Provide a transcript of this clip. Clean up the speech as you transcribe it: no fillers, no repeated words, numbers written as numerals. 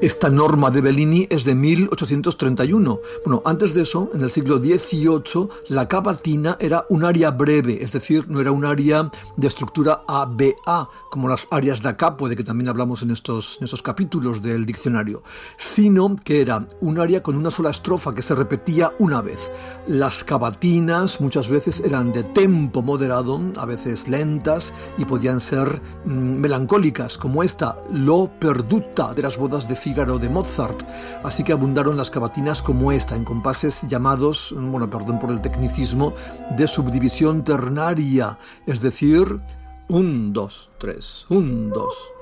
Esta norma de Bellini es de 1831. Bueno, antes de eso, en el siglo XVIII, la cavatina era un aria breve, es decir, no era un aria de estructura ABA, como las arias da capo, de que también hablamos en estos capítulos del diccionario, sino que era un aria con una sola estrofa que se repetía una vez. Las cavatinas muchas veces eran de tempo moderado, a veces lentas, y podían ser melancólicas, como esta, L'ho perduta, de las bodas de Fígaro de Mozart. Así que abundaron las cavatinas como esta, en compases llamados, perdón por el tecnicismo, de subdivisión ternaria, es decir, 1, 2, 3, 1, 2.